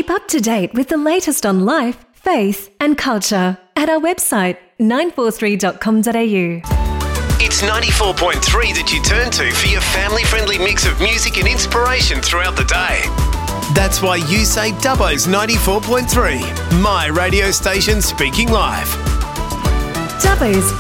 Keep up to date with the latest on life, faith and culture at our website 943.com.au. It's 94.3 that you turn to for your family-friendly mix of music and inspiration throughout the day. That's why you say Dubbo's 94.3, my radio station speaking live. Dubbo's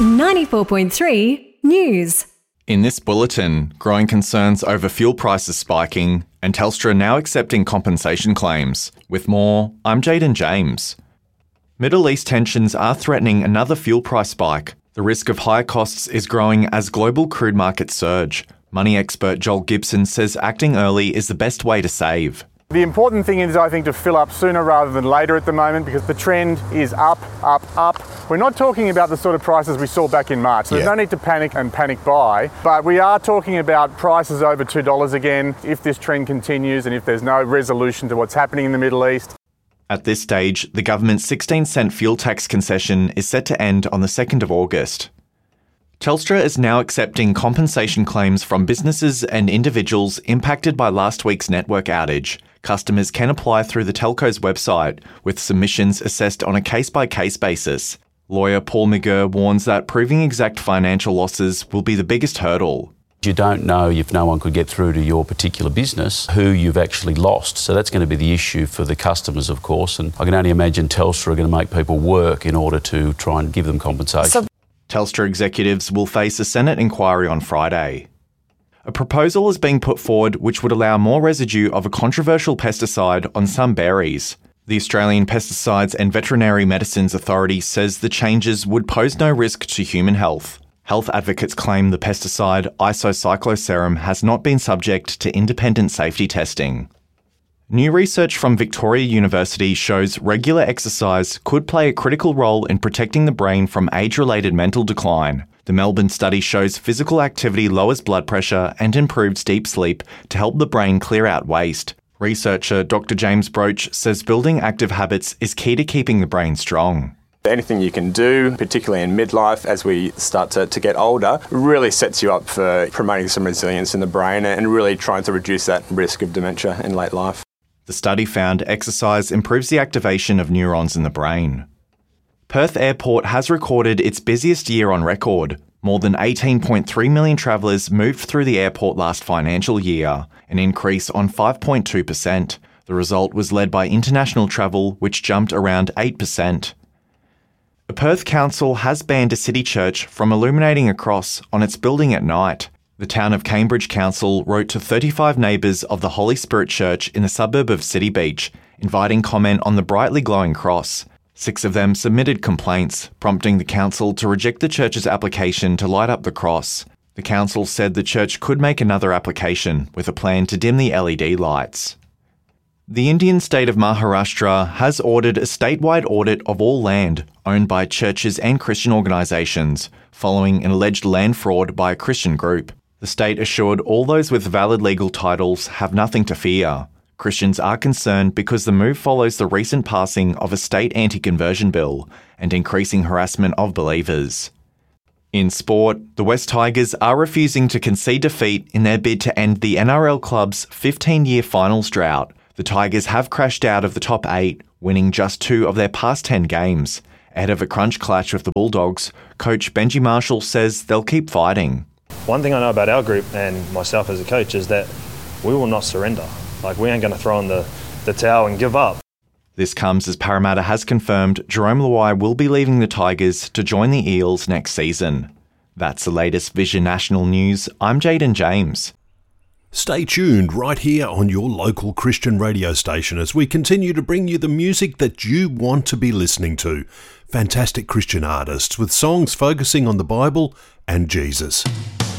94.3 News. In this bulletin, growing concerns over fuel prices spiking and Telstra now accepting compensation claims. With more, I'm Jaden James. Middle East tensions are threatening another fuel price spike. The risk of higher costs is growing as global crude markets surge. Money expert Joel Gibson says acting early is the best way to save. The important thing is, I think, to fill up sooner rather than later at the moment, because the trend is up, up, up. We're not talking about the sort of prices we saw back in March. There's no need to panic and panic buy, but we are talking about prices over $2 again if this trend continues and if there's no resolution to what's happening in the Middle East. At this stage, the government's 16-cent fuel tax concession is set to end on the 2nd of August. Telstra is now accepting compensation claims from businesses and individuals impacted by last week's network outage. Customers can apply through the telco's website, with submissions assessed on a case-by-case basis. Lawyer Paul McGurr warns that proving exact financial losses will be the biggest hurdle. You don't know, if no one could get through to your particular business, who you've actually lost. So that's going to be the issue for the customers, of course. And I can only imagine Telstra are going to make people work in order to try and give them compensation. Telstra executives will face a Senate inquiry on Friday. A proposal is being put forward which would allow more residue of a controversial pesticide on some berries. The Australian Pesticides and Veterinary Medicines Authority says the changes would pose no risk to human health. Health advocates claim the pesticide Isocycloserum has not been subject to independent safety testing. New research from Victoria University shows regular exercise could play a critical role in protecting the brain from age-related mental decline. The Melbourne study shows physical activity lowers blood pressure and improves deep sleep to help the brain clear out waste. Researcher Dr. James Broach says building active habits is key to keeping the brain strong. Anything you can do, particularly in midlife as we start to get older, really sets you up for promoting some resilience in the brain and really trying to reduce that risk of dementia in late life. The study found exercise improves the activation of neurons in the brain. Perth Airport has recorded its busiest year on record. More than 18.3 million travellers moved through the airport last financial year, an increase on 5.2%. The result was led by international travel, which jumped around 8%. The Perth Council has banned a city church from illuminating a cross on its building at night. The town of Cambridge Council wrote to 35 neighbours of the Holy Spirit Church in the suburb of City Beach, inviting comment on the brightly glowing cross. 6 of them submitted complaints, prompting the council to reject the church's application to light up the cross. The council said the church could make another application with a plan to dim the LED lights. The Indian state of Maharashtra has ordered a statewide audit of all land owned by churches and Christian organisations, following an alleged land fraud by a Christian group. The state assured all those with valid legal titles have nothing to fear. Christians are concerned because the move follows the recent passing of a state anti-conversion bill and increasing harassment of believers. In sport, the West Tigers are refusing to concede defeat in their bid to end the NRL club's 15-year finals drought. The Tigers have crashed out of the top 8, winning just 2 of their past 10 games. Ahead of a crunch clash with the Bulldogs, coach Benji Marshall says they'll keep fighting. One thing I know about our group and myself as a coach is that we will not surrender. Like, we ain't going to throw in the towel and give up. This comes as Parramatta has confirmed Jerome Luai will be leaving the Tigers to join the Eels next season. That's the latest Vision National News. I'm Jaden James. Stay tuned right here on your local Christian radio station as we continue to bring you the music that you want to be listening to. Fantastic Christian artists with songs focusing on the Bible and Jesus.